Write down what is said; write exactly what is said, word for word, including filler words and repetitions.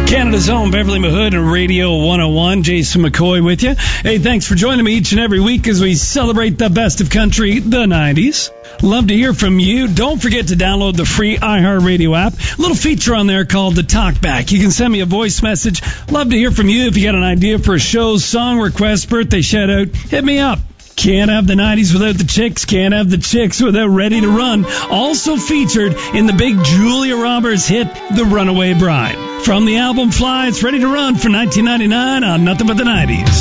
Canada's home, Beverly Mahood and Radio one oh one. Jason McCoy with you. Hey, thanks for joining me each and every week as we celebrate the best of country, the nineties. Love to hear from you. Don't forget to download the free iHeartRadio app. A little feature on there called the Talkback. You can send me a voice message. Love to hear from you. If you got an idea for a show, song request, birthday shout out, hit me up. Can't have the nineties without the chicks. Can't have the chicks without Ready to Run. Also featured in the big Julia Roberts hit, The Runaway Bride. From the album Fly, it's Ready to Run for nineteen ninety-nine on Nothing But the nineties.